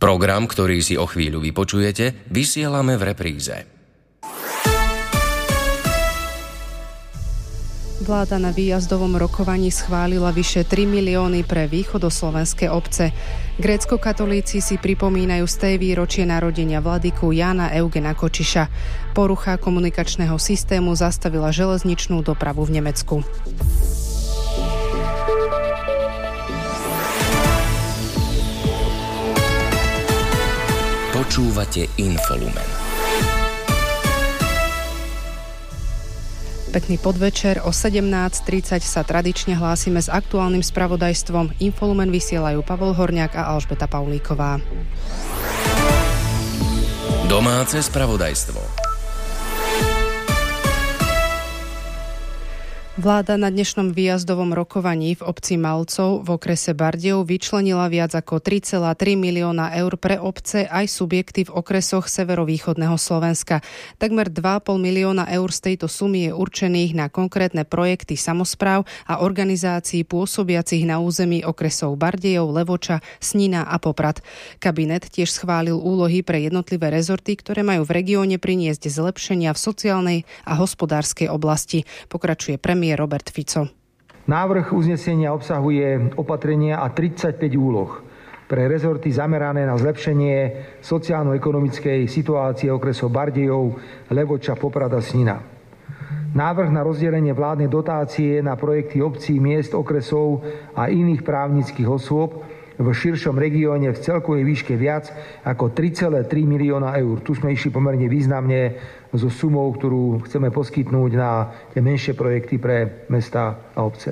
Program, ktorý si o chvíľu vypočujete, vysielame v repríze. Vláda na výjazdovom rokovaní schválila vyše 3 milióny pre východoslovenské obce. Grécko-katolíci si pripomínajú sté výročie narodenia vladyku Jána Eugena Kočiša. Porucha komunikačného systému zastavila železničnú dopravu v Nemecku. Počúvate Infolumen. Pekný podvečer, o 17:30 sa tradične hlásime s aktuálnym spravodajstvom. Infolumen vysielajú Pavol Horňák a Alžbeta Paulíková. Domáce spravodajstvo. Vláda na dnešnom výjazdovom rokovaní v obci Malcov v okrese Bardejov vyčlenila viac ako 3,3 milióna eur pre obce aj subjekty v okresoch severovýchodného Slovenska. Takmer 2,5 milióna eur z tejto sumy je určených na konkrétne projekty samospráv a organizácií pôsobiacich na území okresov Bardejov, Levoča, Snina a Poprad. Kabinet tiež schválil úlohy pre jednotlivé rezorty, ktoré majú v regióne priniesť zlepšenia v sociálnej a hospodárskej oblasti. Pokračuje premiér Robert Fico. Návrh uznesenia obsahuje opatrenia a 35 úloh pre rezorty zamerané na zlepšenie sociálno-ekonomickej situácie okresov Bardejov, Levoča, Poprad a Snina. Návrh na rozdelenie vládnej dotácie na projekty obcí, miest, okresov a iných právnických osôb v širšom regióne v celkovej výške viac ako 3,3 milióna eur. Tu sme išli pomerne významne so sumou, ktorú chceme poskytnúť na tie menšie projekty pre mestá a obce.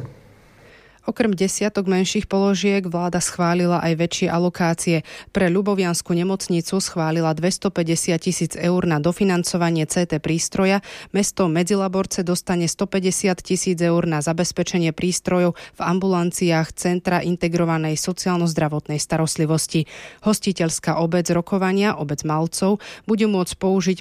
Okrem desiatok menších položiek vláda schválila aj väčšie alokácie. Pre Ľuboviansku nemocnicu schválila 250 000 eur na dofinancovanie CT prístroja. Mesto Medzilaborce dostane 150 000 eur na zabezpečenie prístrojov v ambulanciách Centra integrovanej sociálno-zdravotnej starostlivosti. Hostiteľská obec rokovania, obec Malcov, bude môcť použiť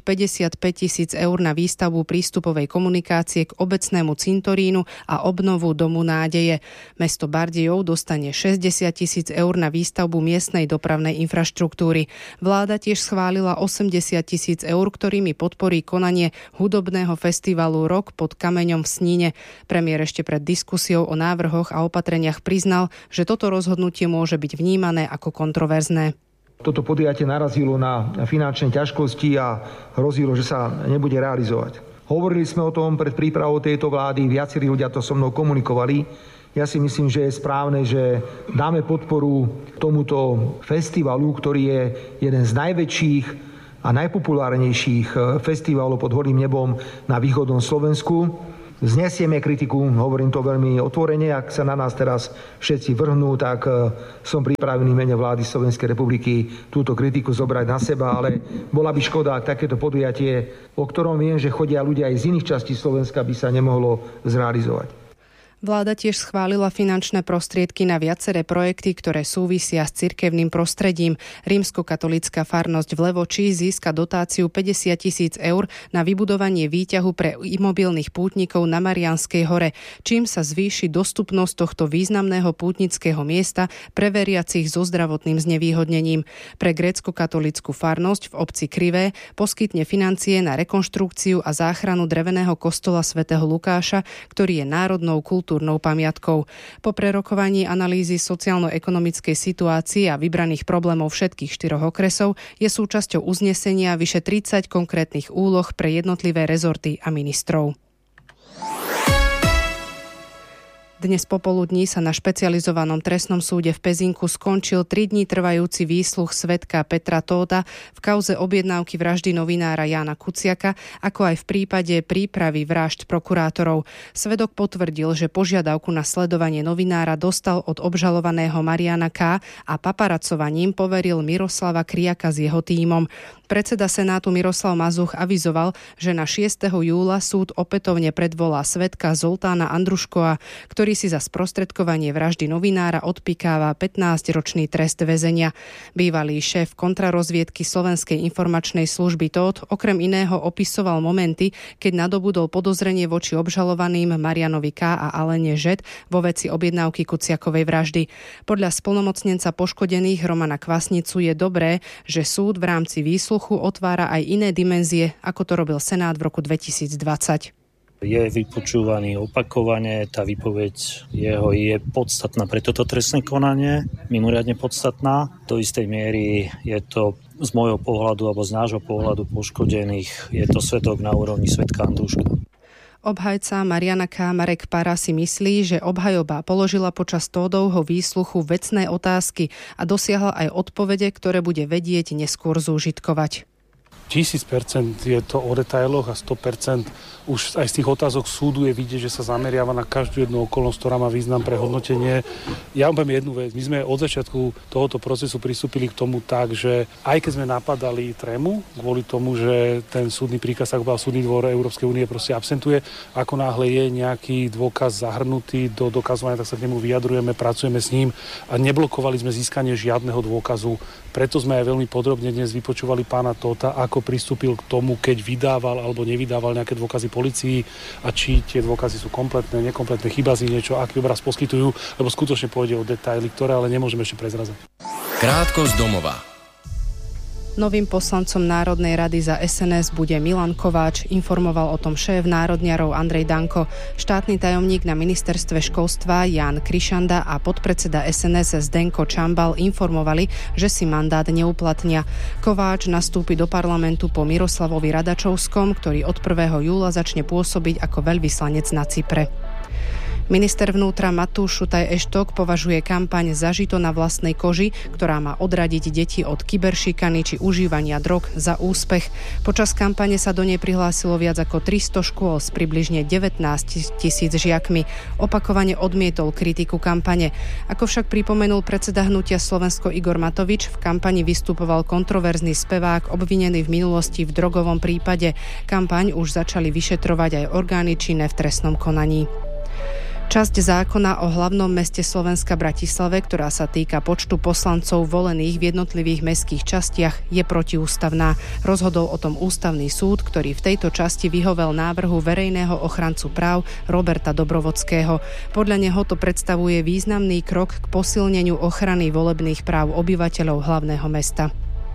55 000 eur na výstavbu prístupovej komunikácie k obecnému cintorínu a obnovu Domu nádeje. Mesto Bardejov dostane 60 000 eur na výstavbu miestnej dopravnej infraštruktúry. Vláda tiež schválila 80 000 eur, ktorými podporí konanie hudobného festivalu Rok pod kameňom v Sníne. Premiér ešte pred diskusiou o návrhoch a opatreniach priznal, že toto rozhodnutie môže byť vnímané ako kontroverzné. Toto podujatie narazilo na finančné ťažkosti a hrozilo, že sa nebude realizovať. Hovorili sme o tom pred prípravou tejto vlády, viacerí ľudia to so mnou komunikovali. Ja si myslím, že je správne, že dáme podporu tomuto festivalu, ktorý je jeden z najväčších a najpopulárnejších festivalov pod holým nebom na východnom Slovensku. Znesieme kritiku, hovorím to veľmi otvorene, ak sa na nás teraz všetci vrhnú, tak som pripravený v mene vlády Slovenskej republiky túto kritiku zobrať na seba, ale bola by škoda, ak takéto podujatie, o ktorom viem, že chodia ľudia aj z iných častí Slovenska, by sa nemohlo zrealizovať. Vláda tiež schválila finančné prostriedky na viaceré projekty, ktoré súvisia s cirkevným prostredím. Rímskokatolícka farnosť v Levoči získa dotáciu 50 000 eur na vybudovanie výťahu pre imobilných pútnikov na Mariánskej hore, čím sa zvýši dostupnosť tohto významného pútnického miesta pre veriacich so zdravotným znevýhodnením. Pre grécko-katolícku farnosť v obci Krivé poskytne financie na rekonštrukciu a záchranu dreveného kostola svätého Lukáša, ktorý je národnou kultúrnou pamiatkou. Po prerokovaní analýzy sociálno-ekonomickej situácie a vybraných problémov všetkých 4 okresov je súčasťou uznesenia vyše 30 konkrétnych úloh pre jednotlivé rezorty a ministrov. Dnes popoludní sa na špecializovanom trestnom súde v Pezinku skončil 3 dní trvajúci výsluch svedka Petra Tóta v kauze objednávky vraždy novinára Jána Kuciaka, ako aj v prípade prípravy vražd prokurátorov. Svedok potvrdil, že požiadavku na sledovanie novinára dostal od obžalovaného Mariana K. a paparacovaním poveril Miroslava Kriaka s jeho tímom. Predseda Senátu Miroslav Mazuch avizoval, že na 6. júla súd opätovne predvolá svedka Zoltána Andruškova, ktorý ktorý si za sprostredkovanie vraždy novinára odpikáva 15-ročný trest väzenia. Bývalý šéf kontrarozviedky Slovenskej informačnej služby Tóth okrem iného opisoval momenty, keď nadobudol podozrenie voči obžalovaným Marianovi K. a Alene Ž. vo veci objednávky Kuciakovej vraždy. Podľa splnomocnenca poškodených Romana Kvasnicu je dobré, že súd v rámci výsluchu otvára aj iné dimenzie, ako to robil Senát v roku 2020. Je vypočúvaný opakovane, tá výpoveď jeho je podstatná pre toto trestné konanie, mimoriadne podstatná. Do istej miery je to z môjho pohľadu alebo z nášho pohľadu poškodených, je to svedok na úrovni svedka Andruška. Obhajca Mariana K. Marek Para si myslí, že obhajoba položila počas Tódovho výsluchu vecné otázky a dosiahla aj odpovede, ktoré bude vedieť neskôr zúžitkovať. 1000% je to o detailoch a 100% už aj z tých otázok súdu je vidieť, že sa zameriava na každú jednu okolnosť, ktorá má význam pre hodnotenie. Ja poviem jednu vec. My sme od začiatku tohoto procesu pristúpili k tomu tak, že aj keď sme napadali Trému kvôli tomu, že ten súdny príkaz, ako bol súdny dvor Európskej únie, proste absentuje, ako náhle je nejaký dôkaz zahrnutý do dokazovania, tak sa k nemu vyjadrujeme, pracujeme s ním a neblokovali sme získanie žiadneho dôkazu. Preto sme aj veľmi podrobne dnes vypočúvali pána Tótha, ako pristúpil k tomu, keď vydával alebo nevydával nejaké dôkazy polícii a či tie dôkazy sú kompletné, nekompletné, chýba si niečo, aký obraz poskytujú, lebo skutočne pôjde o detaily, ktoré ale nemôžeme ešte prezrazať. Krátko z domova. Novým poslancom Národnej rady za SNS bude Milan Kováč, informoval o tom šéf národniarov Andrej Danko. Štátny tajomník na ministerstve školstva Ján Krišanda a podpredseda SNS Zdenko Čambal informovali, že si mandát neuplatnia. Kováč nastúpi do parlamentu po Miroslavovi Radačovskom, ktorý od 1. júla začne pôsobiť ako veľvyslanec na Cypre. Minister vnútra Matúš Šutaj Eštok považuje kampaň Zažito na vlastnej koži, ktorá má odradiť deti od kyberšikany či užívania drog, za úspech. Počas kampane sa do nej prihlásilo viac ako 300 škôl s približne 19 000 žiakmi. Opakovane odmietol kritiku kampane. Ako však pripomenul predseda hnutia Slovensko Igor Matovič, v kampani vystupoval kontroverzný spevák obvinený v minulosti v drogovom prípade. Kampaň už začali vyšetrovať aj orgány činné v trestnom konaní. Časť zákona o hlavnom meste Slovenska Bratislave, ktorá sa týka počtu poslancov volených v jednotlivých mestských častiach, je protiústavná. Rozhodol o tom ústavný súd, ktorý v tejto časti vyhovel návrhu verejného ochrancu práv Roberta Dobrovodského. Podľa neho to predstavuje významný krok k posilneniu ochrany volebných práv obyvateľov hlavného mesta.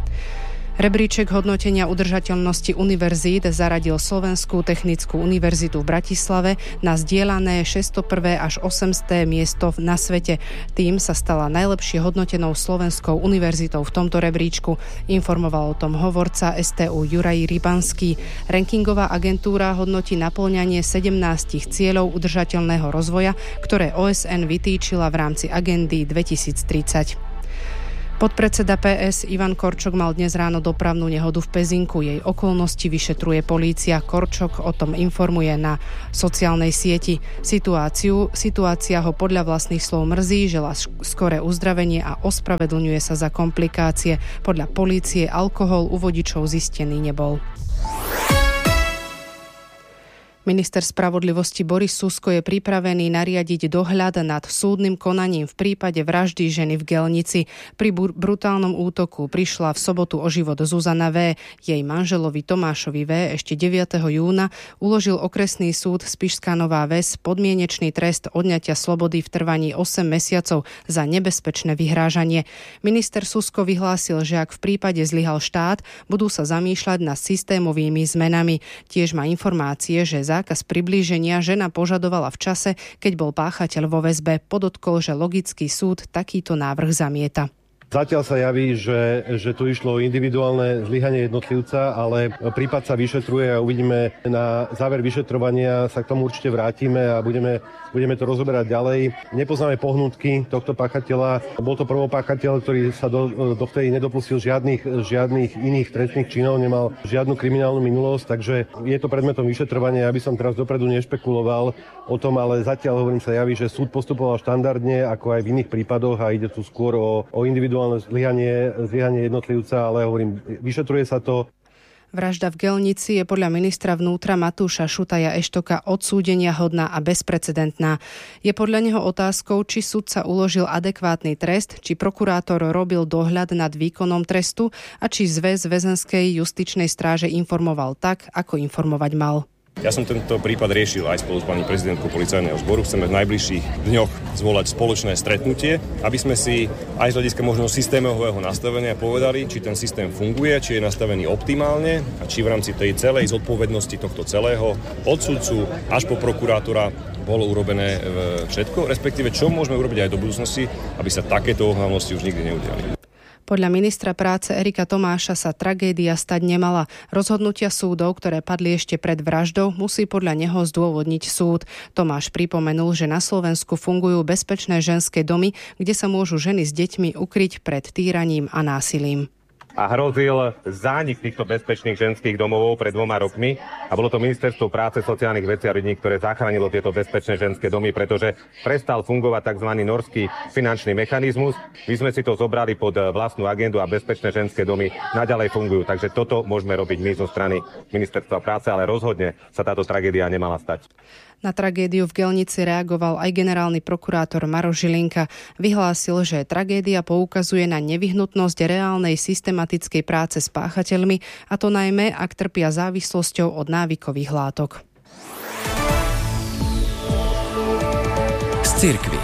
Rebríček hodnotenia udržateľnosti univerzít zaradil Slovenskú technickú univerzitu v Bratislave na zdieľané 601. až 800. miesto na svete. Tým sa stala najlepšie hodnotenou slovenskou univerzitou v tomto rebríčku, informoval o tom hovorca STU Juraj Rybanský. Rankingová agentúra hodnotí naplňanie 17 cieľov udržateľného rozvoja, ktoré OSN vytýčila v rámci agendy 2030. Podpredseda PS Ivan Korčok mal dnes ráno dopravnú nehodu v Pezinku. Jej okolnosti vyšetruje polícia. Korčok o tom informuje na sociálnej sieti. Situácia ho podľa vlastných slov mrzí, želá skoré uzdravenie a ospravedlňuje sa za komplikácie. Podľa polície alkohol u vodičov zistený nebol. Minister spravodlivosti Boris Susko je pripravený nariadiť dohľad nad súdnym konaním v prípade vraždy ženy v Gelnici. Pri brutálnom útoku prišla v sobotu o život Zuzana V. Jej manželovi Tomášovi V. ešte 9. júna uložil okresný súd Spišská Nová Ves podmienečný trest odňatia slobody v trvaní 8 mesiacov za nebezpečné vyhrážanie. Minister Susko vyhlásil, že ak v prípade zlyhal štát, budú sa zamýšľať nad systémovými zmenami. Tiež má informácie, že zákaz priblíženia žena požadovala v čase, keď bol páchateľ vo väzbe. Podotkol, že logický súd takýto návrh zamieta. Zatiaľ sa javí, že tu išlo o individuálne zlyhanie jednotlivca, ale prípad sa vyšetruje a uvidíme na záver vyšetrovania, sa k tomu určite vrátime a budeme to rozoberať ďalej. Nepoznáme pohnutky tohto páchateľa. Bol to prvopáchateľ, ktorý sa dovtedy nedopustil žiadnych iných trestných činov, nemal žiadnu kriminálnu minulosť, takže je to predmetom vyšetrovania. Ja by som teraz dopredu nešpekuloval o tom, ale zatiaľ hovorím sa javí, že súd postupoval štandardne, ako aj v iných prípadoch a ide tu skôr o individuálne zlyhanie jednotlivca, ale hovorím, vyšetruje sa to. Vražda v Gelnici je podľa ministra vnútra Matúša Šutaja Eštoka odsúdenia hodná a bezprecedentná. Je podľa neho otázkou, či sudca uložil adekvátny trest, či prokurátor robil dohľad nad výkonom trestu a či zväz väzenskej justičnej stráže informoval tak, ako informovať mal. Ja som tento prípad riešil aj spolu s pani prezidentkou policajného zboru. Chceme v najbližších dňoch zvolať spoločné stretnutie, aby sme si aj z hľadiska možno systémového nastavenia povedali, či ten systém funguje, či je nastavený optimálne a či v rámci tej celej zodpovednosti tohto celého od sudcu až po prokurátora bolo urobené všetko, respektíve čo môžeme urobiť aj do budúcnosti, aby sa takéto ohavnosti už nikdy neudiali. Podľa ministra práce Erika Tomáša sa tragédia stať nemala. Rozhodnutia súdov, ktoré padli ešte pred vraždou, musí podľa neho zdôvodniť súd. Tomáš pripomenul, že na Slovensku fungujú bezpečné ženské domy, kde sa môžu ženy s deťmi ukryť pred týraním a násilím. A hrozil zánik týchto bezpečných ženských domovov pred 2 rokmi. A bolo to Ministerstvo práce, sociálnych vecí a rodín, ktoré zachránilo tieto bezpečné ženské domy, pretože prestal fungovať tzv. Norský finančný mechanizmus. My sme si to zobrali pod vlastnú agendu a bezpečné ženské domy naďalej fungujú. Takže toto môžeme robiť my zo strany Ministerstva práce, ale rozhodne sa táto tragédia nemala stať. Na tragédiu v Gelnici reagoval aj generálny prokurátor Maroš Žilinka. Vyhlásil, že tragédia poukazuje na nevyhnutnosť reálnej systematickej práce s páchateľmi, a to najmä, ak trpia závislosťou od návykových látok. Z cirkvi.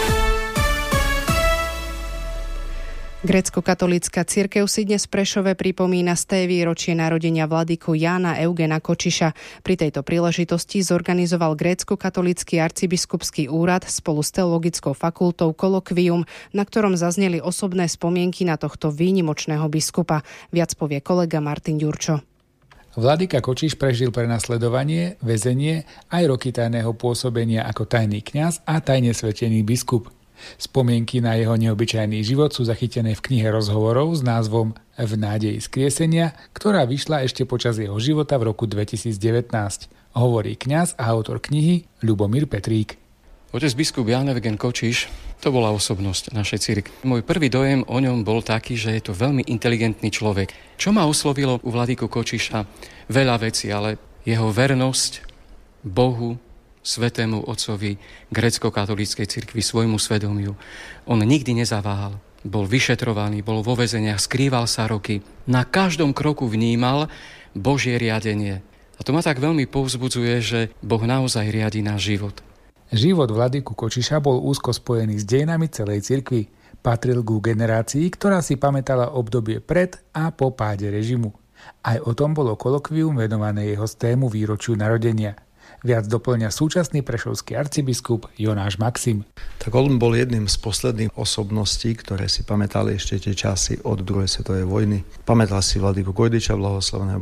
Grécko-katolícka cirkev si dnes v Prešove pripomína 100. výročie narodenia vladyku Jána Eugena Kočiša. Pri tejto príležitosti zorganizoval Grécko-katolícky arcibiskupský úrad spolu s teologickou fakultou kolokvium, na ktorom zazneli osobné spomienky na tohto výnimočného biskupa. Viac povie kolega Martin Ďurčo. Vladyka Kočiš prežil prenasledovanie, väzenie aj roky tajného pôsobenia ako tajný kňaz a tajne svetený biskup. Spomienky na jeho neobyčajný život sú zachytené v knihe rozhovorov s názvom V nádeji skriesenia, ktorá vyšla ešte počas jeho života v roku 2019. Hovorí kňaz a autor knihy Ľubomír Petrík. Otec biskup Ján Eugen Kočiš, to bola osobnosť našej cirkvi. Môj prvý dojem o ňom bol taký, že je to veľmi inteligentný človek. Čo ma oslovilo u vladyku Kočiša? Veľa vecí, ale jeho vernosť Bohu, Svätému Otcovi, grécko-katolíckej cirkvi, svojmu svedomiu. On nikdy nezaváhal. Bol vyšetrovaný, bol vo väzeniach, skrýval sa roky. Na každom kroku vnímal Božie riadenie. A to ma tak veľmi povzbudzuje, že Boh naozaj riadi náš život. Život vladyku Kočiša bol úzko spojený s dejinami celej cirkvi. Patril ku generácii, ktorá si pamätala obdobie pred a po páde režimu. Aj o tom bolo kolokvium venované jeho 100. výročiu narodenia. Viac doplňa súčasný prešovský arcibiskup Jonáš Maxim. Tak on bol jedným z posledných osobností, ktoré si pamätali ešte tie časy od druhej svetovej vojny. Pamätal si vladyku Gojdiča blahoslaveného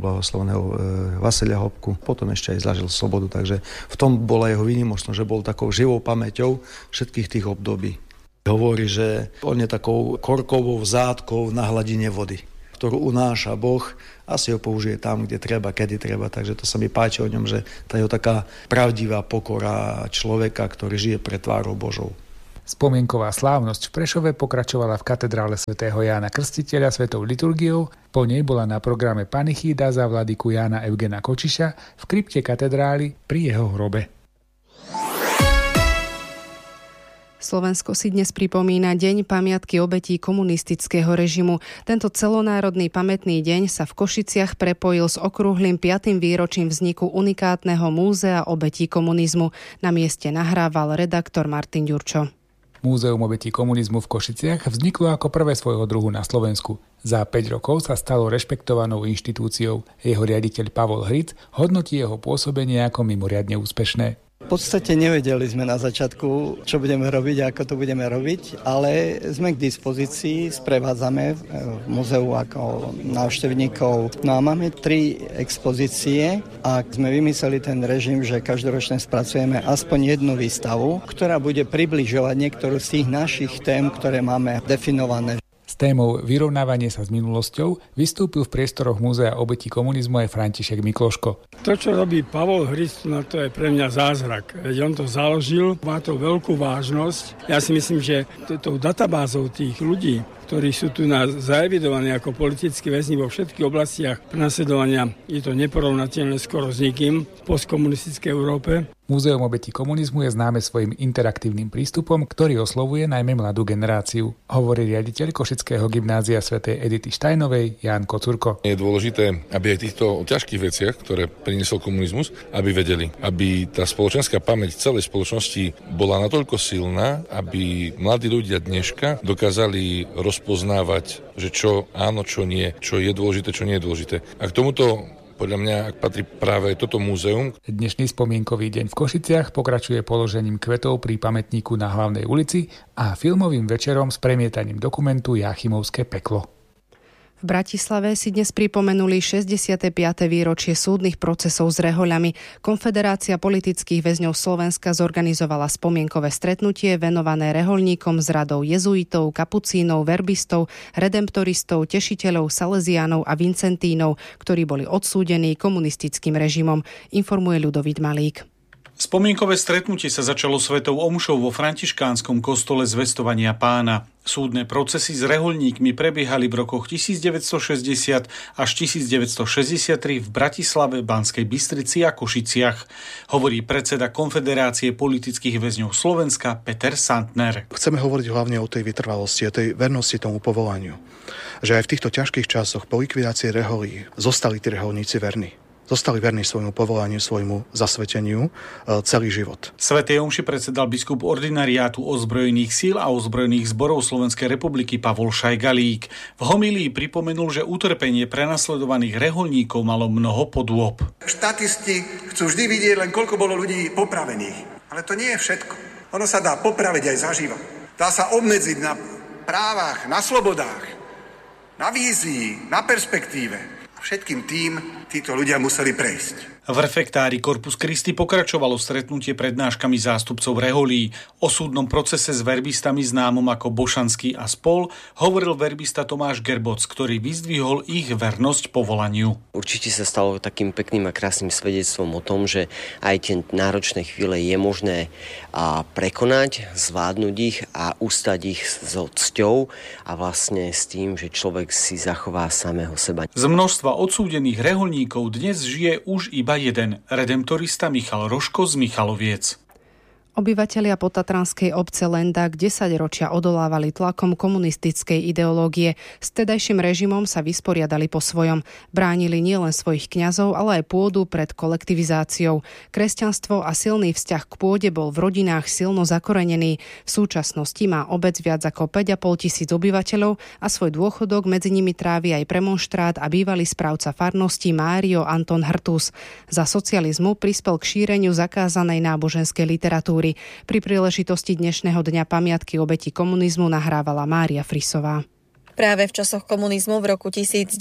Vaselia Hopku, potom ešte aj zažil slobodu, takže v tom bola jeho výnimočnosť, že bol takou živou pamäťou všetkých tých období. Hovorí, že on je takou korkovou zátkou na hladine vody, ktorú unáša Boh, asi ho použije tam, kde treba, kedy treba. Takže to sa mi páči o ňom, že tá je taká pravdivá pokora človeka, ktorý žije pred tvárou Božou. Spomienková slávnosť v Prešove pokračovala v katedrále svätého Jána Krstiteľa svetou liturgiou. Po nej bola na programe panichída za vladyku Jána Eugena Kočiša v krypte katedrály pri jeho hrobe. Slovensko si dnes pripomína Deň pamiatky obetí komunistického režimu. Tento celonárodný pamätný deň sa v Košiciach prepojil s okrúhlym 5. výročím vzniku unikátneho múzea obetí komunizmu. Na mieste nahrával redaktor Martin Ďurčo. Múzeum obetí komunizmu v Košiciach vzniklo ako prvé svojho druhu na Slovensku. Za 5 rokov sa stalo rešpektovanou inštitúciou. Jeho riaditeľ Pavol Hric hodnotí jeho pôsobenie ako mimoriadne úspešné. V podstate nevedeli sme na začiatku, čo budeme robiť, ako to budeme robiť, ale sme k dispozícii, sprevádzame v múzeu ako návštevníkov. No a máme 3 expozície a sme vymysleli ten režim, že každoročne spracujeme aspoň jednu výstavu, ktorá bude približovať niektorú z tých našich tém, ktoré máme definované. S témou vyrovnávanie sa s minulosťou vystúpil v priestoroch Múzea obetí komunizmu aj František Mikloško. To, čo robí Pavol Hristuna, to je pre mňa zázrak. Veď on to založil, má to veľkú vážnosť. Ja si myslím, že tou databázou tých ľudí, ktorí sú tu zaevidovaní ako politickí väzni vo všetkých oblastiach prenasledovania, je to neporovnateľné skoro s nikým v postkomunistickej Európe. Múzeum obetí komunizmu je známe svojim interaktívnym prístupom, ktorý oslovuje najmä mladú generáciu, hovorí riaditeľ Košického gymnázia svätej Edity Štajnovej Ján Kocurko. Je dôležité, aby aj týchto ťažkých veciach, ktoré priniesol komunizmus, aby vedeli, aby tá spoločenská pamäť celej spoločnosti bola natoľko silná, aby mladí ľudia dneška dokázali rozpoznávať, že čo áno, čo nie, čo je dôležité, čo nie je dôležité. A k tomuto podľa mňa patrí práve toto múzeum. Dnešný spomienkový deň v Košiciach pokračuje položením kvetov pri pamätníku na Hlavnej ulici a filmovým večerom s premietaním dokumentu Jáchymovské peklo. V Bratislave si dnes pripomenuli 65. výročie súdnych procesov s rehoľami. Konfederácia politických väzňov Slovenska zorganizovala spomienkové stretnutie venované rehoľníkom z radov jezuitov, kapucínov, verbistov, redemptoristov, tešiteľov, salesiánov a vincentínov, ktorí boli odsúdení komunistickým režimom, informuje Ľudovít Malík. Spomienkové stretnutie sa začalo svetou omšou vo františkánskom kostole Zvestovania Pána. Súdne procesy s rehoľníkmi prebiehali v rokoch 1960 až 1963 v Bratislave, Banskej Bystrici a Košiciach, hovorí predseda Konfederácie politických väzňov Slovenska Peter Santner. Chceme hovoriť hlavne o tej vytrvalosti, o tej vernosti tomu povolaniu. Že aj v týchto ťažkých časoch po likvidácii reholí zostali tí reholníci verní. Zostali verní svojmu povolaniu, svojmu zasveteniu celý život. Svätej omši predsedal biskup ordinariátu ozbrojených síl a ozbrojených zborov Slovenskej republiky Pavol Šajgalík. V homílii pripomenul, že utrpenie prenasledovaných rehoľníkov malo mnoho podôb. Štatisti chcú vždy vidieť len, koľko bolo ľudí popravených. Ale to nie je všetko. Ono sa dá popraviť aj zaživa. Dá sa obmedziť na právach, na slobodách, na vízii, na perspektíve. Všetkým tým títo ľudia museli prejsť. V refektári Corpus Christi pokračovalo stretnutie prednáškami zástupcov reholí. O súdnom procese s verbistami známom ako Bošanský a spol hovoril verbista Tomáš Gerboc, ktorý vyzdvihol ich vernosť povolaniu. Určite sa stalo takým pekným a krásnym svedectvom o tom, že aj tie náročné chvíle je možné prekonať, zvládnuť ich a ustať ich so cťou a vlastne s tým, že človek si zachová samého seba. Z množstva odsúdených rehoľníkov dnes žije už iba jeden, redemptorista Michal Roško z Michaloviec. Obyvatelia potatranskej obce Lendák 10 ročia odolávali tlakom komunistickej ideológie. S tedajším režimom sa vysporiadali po svojom. Bránili nielen svojich kňazov, ale aj pôdu pred kolektivizáciou. Kresťanstvo a silný vzťah k pôde bol v rodinách silno zakorenený. V súčasnosti má obec viac ako 5,5 tisíc obyvateľov a svoj dôchodok medzi nimi trávi aj premonštrát a bývalý správca farnosti Mário Anton Hrtus. Za socializmu prispel k šíreniu zakázanej náboženskej literatúry. Pri príležitosti dnešného dňa pamiatky obetí komunizmu nahrávala Mária Frisová. Práve v časoch komunizmu v roku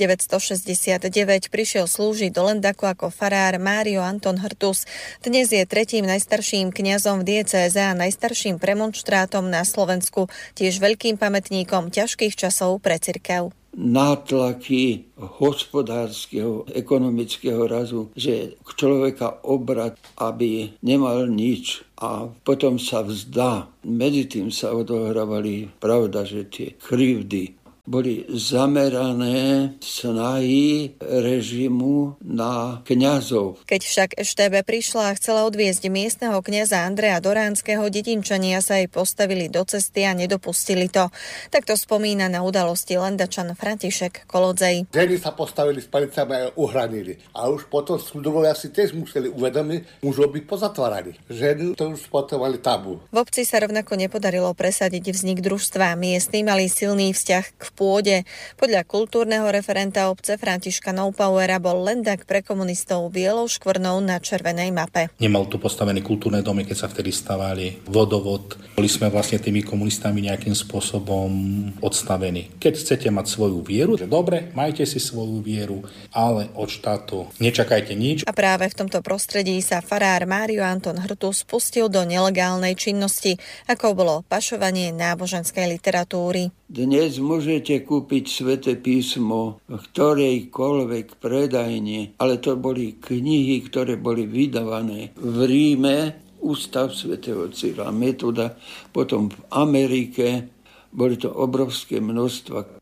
1969 prišiel slúžiť do Lendaku ako farár Mário Anton Hrtus. Dnes je tretím najstarším kňazom v diecéze a najstarším premonštrátom na Slovensku, tiež veľkým pamätníkom ťažkých časov pre cirkev. Nátlaky hospodárskeho, ekonomického razu, že človeka obrat, aby nemal nič a potom sa vzdá. Medzi tým sa odohrávali, pravda, že tie krivdy boli zamerané snahy režimu na kňazov. Keď však ŠTB prišla a chcela odviesť miestneho kňaza Andreja Doránskeho, dedinčania sa jej postavili do cesty a nedopustili to. Takto spomína na udalosti Lendačan František Kolodzej. Ženy sa postavili s palicami a uhranili. A už potom súdovia si tiež museli uvedomiť, mužov by pozatváraní. Ženy to už potom mali tabu. V obci sa rovnako nepodarilo presadiť vznik družstva. Miestni mali silný vzťah k pôde. Podľa kultúrneho referenta obce Františka Noupauera bol Lendak pre komunistov bielou škvrnou na červenej mape. Nemal tu postavené kultúrne domy, keď sa vtedy stavali, vodovod. Boli sme vlastne tými komunistami nejakým spôsobom odstavení. Keď chcete mať svoju vieru, že dobre, majte si svoju vieru, ale od štátu nečakajte nič. A práve v tomto prostredí sa farár Mário Anton Hrtus spustil do nelegálnej činnosti, ako bolo pašovanie náboženskej literatúry. Dnes môžete kúpiť Sväté písmo v ktorejkoľvek predajni, ale to boli knihy, ktoré boli vydávané v Ríme, Ústav svätého Cyrila Metoda, potom v Amerike, boli to obrovské množstva.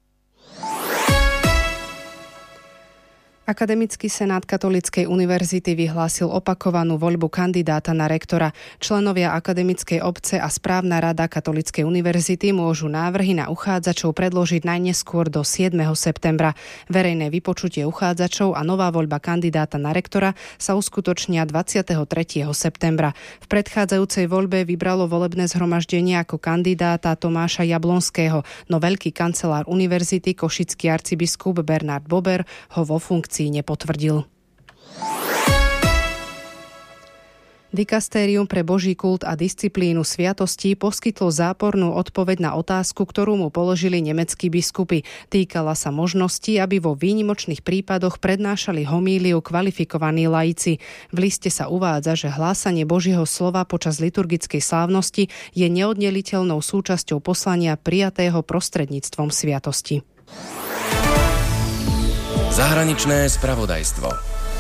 Akademický senát Katolíckej univerzity vyhlásil opakovanú voľbu kandidáta na rektora. Členovia akademickej obce a správna rada Katolíckej univerzity môžu návrhy na uchádzačov predložiť najneskôr do 7. septembra. Verejné vypočutie uchádzačov a nová voľba kandidáta na rektora sa uskutočnia 23. septembra. V predchádzajúcej voľbe vybralo volebné zhromaždenie ako kandidáta Tomáša Jablonského, no veľký kancelár univerzity, košický arcibiskup Bernard Bober, ho vo funkcii nepotvrdil. Dikastérium pre Boží kult a disciplínu sviatostí poskytlo zápornú odpoveď na otázku, ktorú mu položili nemeckí biskupy. Týkala sa možnosti, aby vo výnimočných prípadoch prednášali homíliu kvalifikovaní laici. V liste sa uvádza, že hlásanie Božieho slova počas liturgickej slávnosti je neoddeliteľnou súčasťou poslania prijatého prostredníctvom sviatosti. Zahraničné spravodajstvo.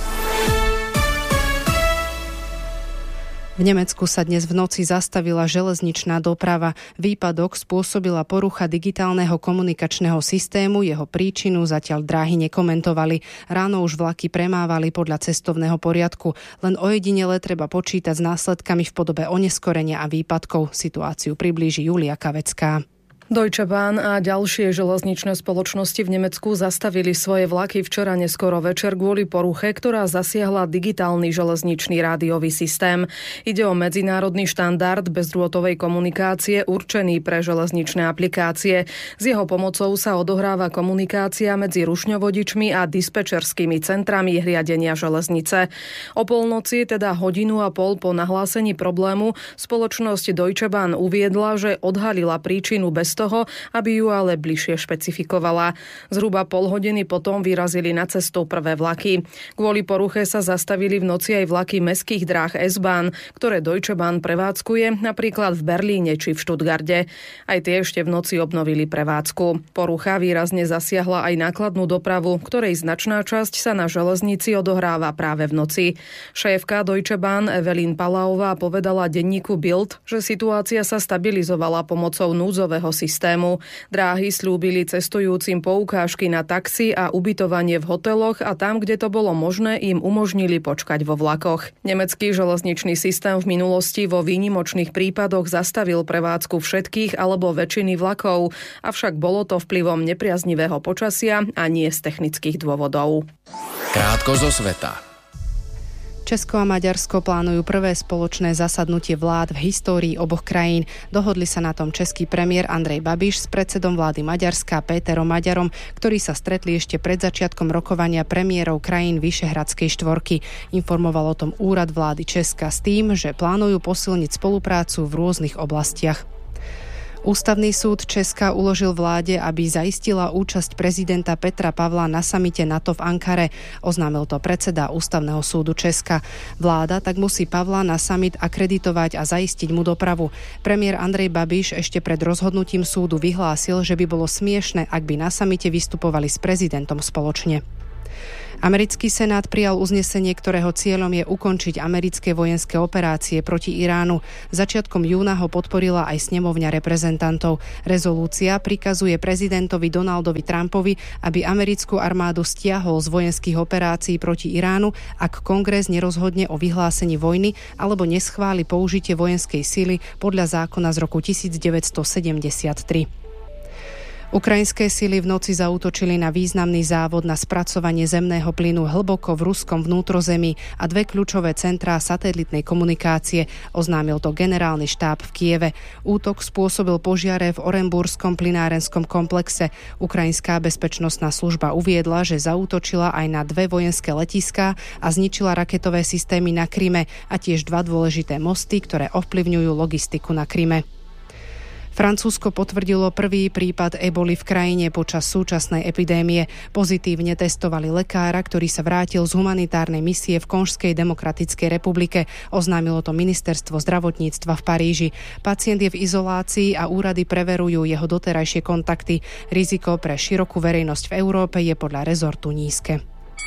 V Nemecku sa dnes v noci zastavila železničná doprava. Výpadok spôsobila porucha digitálneho komunikačného systému, jeho príčinu zatiaľ dráhy nekomentovali. Ráno už vlaky premávali podľa cestovného poriadku. Len ojedinele treba počítať s následkami v podobe oneskorenia a výpadkov. Situáciu priblíži Julia Kavecká. Deutsche Bahn a ďalšie železničné spoločnosti v Nemecku zastavili svoje vlaky včera neskoro večer kvôli poruche, ktorá zasiahla digitálny železničný rádiový systém. Ide o medzinárodný štandard bezdrôtovej komunikácie určený pre železničné aplikácie. S jeho pomocou sa odohráva komunikácia medzi rušňovodičmi a dispečerskými centrami riadenia železnice. O polnoci, teda hodinu a pol po nahlásení problému, spoločnosť Deutsche Bahn uviedla, že odhalila príčinu bez toho, aby ju ale bližšie špecifikovala. Zhruba pol hodiny potom vyrazili na cestu prvé vlaky. Kvôli poruche sa zastavili v noci aj vlaky mestských dráh S-Bahn, ktoré Deutsche Bahn prevádzkuje napríklad v Berlíne či v Stuttgarte. Aj tie ešte v noci obnovili prevádzku. Porucha výrazne zasiahla aj nákladnú dopravu, ktorej značná časť sa na železnici odohráva práve v noci. Šéfka Deutsche Bahn Evelyn Palaová povedala denníku Bild, že situácia sa stabilizovala pomocou núdzového systému. Dráhy slúbili cestujúcim poukážky na taxi a ubytovanie v hoteloch a tam, kde to bolo možné, im umožnili počkať vo vlakoch. Nemecký železničný systém v minulosti vo výnimočných prípadoch zastavil prevádzku všetkých alebo väčšiny vlakov, avšak bolo to vplyvom nepriaznivého počasia a nie z technických dôvodov. Krátko zo sveta. Česko a Maďarsko plánujú prvé spoločné zasadnutie vlád v histórii oboch krajín. Dohodli sa na tom český premiér Andrej Babiš s predsedom vlády Maďarska Péterom Maďarom, ktorí sa stretli ešte pred začiatkom rokovania premiérov krajín Vyšehradskej štvorky. Informoval o tom úrad vlády Česka s tým, že plánujú posilniť spoluprácu v rôznych oblastiach. Ústavný súd Česka uložil vláde, aby zaistila účasť prezidenta Petra Pavla na samite NATO v Ankare. Oznámil to predseda Ústavného súdu Česka. Vláda tak musí Pavla na samit akreditovať a zaistiť mu dopravu. Premiér Andrej Babiš ešte pred rozhodnutím súdu vyhlásil, že by bolo smiešne, ak by na samite vystupovali s prezidentom spoločne. Americký senát prijal uznesenie, ktorého cieľom je ukončiť americké vojenské operácie proti Iránu. Začiatkom júna ho podporila aj snemovňa reprezentantov. Rezolúcia prikazuje prezidentovi Donaldovi Trumpovi, aby americkú armádu stiahol z vojenských operácií proti Iránu, ak Kongres nerozhodne o vyhlásení vojny alebo neschváli použitie vojenskej sily podľa zákona z roku 1973. Ukrajinské sily v noci zaútočili na významný závod na spracovanie zemného plynu hlboko v ruskom vnútrozemí a dve kľúčové centrá satelitnej komunikácie, oznámil to generálny štáb v Kieve. Útok spôsobil požiare v Orenburskom plynárenskom komplexe. Ukrajinská bezpečnostná služba uviedla, že zaútočila aj na dve vojenské letiská a zničila raketové systémy na Kryme a tiež dva dôležité mosty, ktoré ovplyvňujú logistiku na Kryme. Francúzsko potvrdilo prvý prípad eboli v krajine počas súčasnej epidémie. Pozitívne testovali lekára, ktorý sa vrátil z humanitárnej misie v Konžskej demokratickej republike. Oznámilo to ministerstvo zdravotníctva v Paríži. Pacient je v izolácii a úrady preverujú jeho doterajšie kontakty. Riziko pre širokú verejnosť v Európe je podľa rezortu nízke.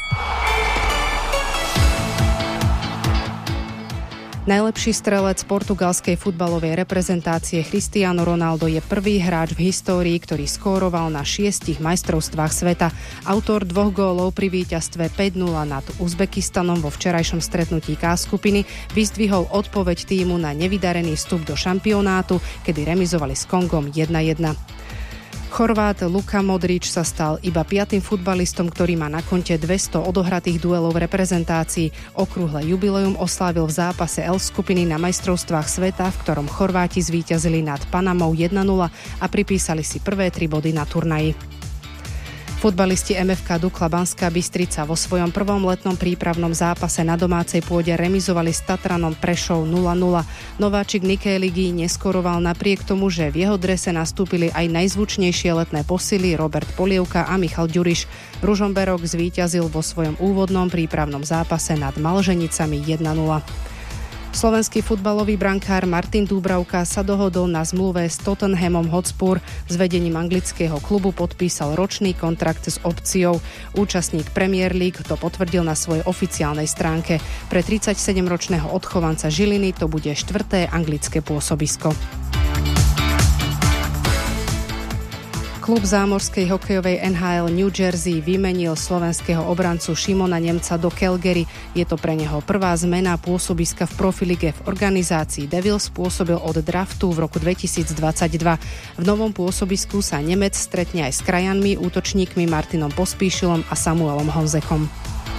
Najlepší strelec portugalskej futbalovej reprezentácie Cristiano Ronaldo je prvý hráč v histórii, ktorý skóroval na 6 majstrovstvách sveta. Autor 2 gólov pri víťazstve 5-0 nad Uzbekistanom vo včerajšom stretnutí K skupiny vyzdvihol odpoveď tímu na nevydarený vstup do šampionátu, kedy remizovali s Kongom 1-1. Chorvát Luka Modrič sa stal iba 5. futbalistom, ktorý má na konte 200 odohratých duelov v reprezentácii. Okrúhle jubileum oslávil v zápase L skupiny na majstrovstvách sveta, v ktorom Chorváti zvíťazili nad Panamou 1-0 a pripísali si prvé 3 body na turnaji. Futbalisti MFK Dukla Banská Bystrica vo svojom prvom letnom prípravnom zápase na domácej pôde remizovali s Tatranom Prešov 0-0. Nováčik Niké ligy neskoroval napriek tomu, že v jeho drese nastúpili aj najzvučnejšie letné posily Robert Polievka a Michal Ďuriš. Ružomberok zvíťazil vo svojom úvodnom prípravnom zápase nad Malženicami 1-0. Slovenský futbalový brankár Martin Dúbravka sa dohodol na zmluve s Tottenhamom Hotspur. S vedením anglického klubu podpísal ročný kontrakt s opciou. Účastník Premier League to potvrdil na svojej oficiálnej stránke. Pre 37-ročného odchovanca Žiliny to bude 4. anglické pôsobisko. Klub zámorskej hokejovej NHL New Jersey vymenil slovenského obrancu Šimona Nemca do Calgary. Je to pre neho prvá zmena pôsobiska v profilige. V organizácii Devils pôsobil od draftu v roku 2022. V novom pôsobisku sa Nemec stretne aj s krajanmi, útočníkmi Martinom Pospíšilom a Samuelom Honzekom.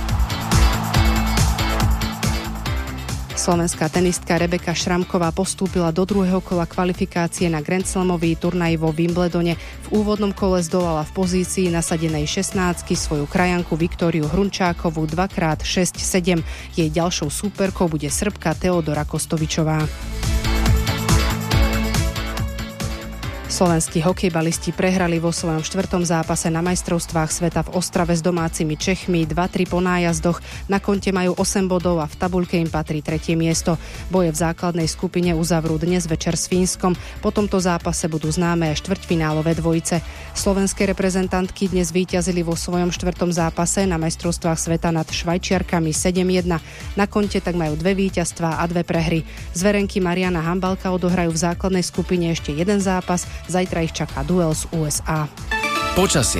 Slovenská tenistka Rebeka Šramková postúpila do druhého kola kvalifikácie na Grand Slamový turnaj vo Wimbledone. V úvodnom kole zdolala v pozícii nasadenej 16-ky svoju krajanku Viktóriu Hrunčákovú 2x6-7. Jej ďalšou súperkou bude Srbka Teodora Kostovičová. Slovenskí hokejbalisti prehrali vo svojom 4. zápase na majstrovstvách sveta v Ostrave s domácimi Čechmi 2-3 po nájazdoch. Na konte majú 8 bodov a v tabuľke im patrí 3. miesto. Boje v základnej skupine uzavrú dnes večer s Fínskom. Po tomto zápase budú známe aj štvrťfinálové dvojice. Slovenské reprezentantky dnes víťazili vo svojom 4. zápase na majstrovstvách sveta nad Švajčiarkami 7-1. Na konte tak majú 2 víťazstvá a 2 prehry. Zverenky Mariana Hambalka odohrajú v základnej skupine ešte jeden zápas. Zajtra ich čaká duel z USA. Počasie.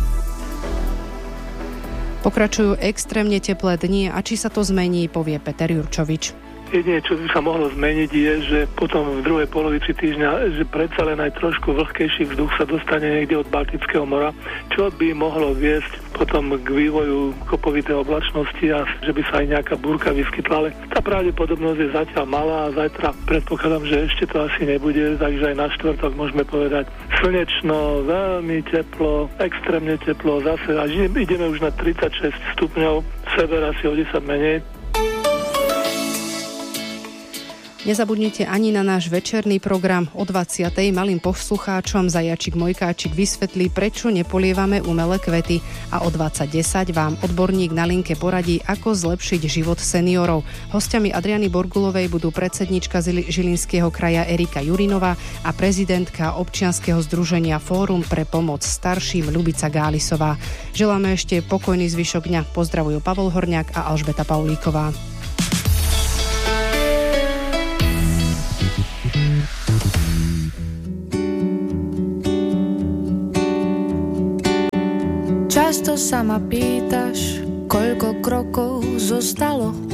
Pokračujú extrémne teplé dni a či sa to zmení, povie Peter Jurčovič. Jedine, čo by sa mohlo zmeniť, je, že potom v druhej polovici týždňa, že predsa len aj trošku vlhkejší vzduch sa dostane niekde od Baltického mora, čo by mohlo viesť potom k vývoju kopovitej oblačnosti a že by sa aj nejaká búrka vyskytla, ale tá pravdepodobnosť je zatiaľ malá a zajtra predpokladám, že ešte to asi nebude, takže aj na štvrtok môžeme povedať slnečno, veľmi teplo, extrémne teplo, zase až ideme už na 36 stupňov, sever asi o 10 menej. Nezabudnite ani na náš večerný program o 20. Malým poslucháčom Zajačik Mojkáčik vysvetlí, prečo nepolievame umelé kvety a o 20:10 vám odborník na linke poradí, ako zlepšiť život seniorov. Hostiami Adriany Borgulovej budú predsednička Žilinského kraja Erika Jurinová a prezidentka občianskeho združenia Fórum pre pomoc starším Ľubica Gálisová. Želáme ešte pokojný zvyšok dňa. Pozdravujú Pavol Horňák a Alžbeta Paulíková. Často sa ma pýtaš, koľko krokov zostalo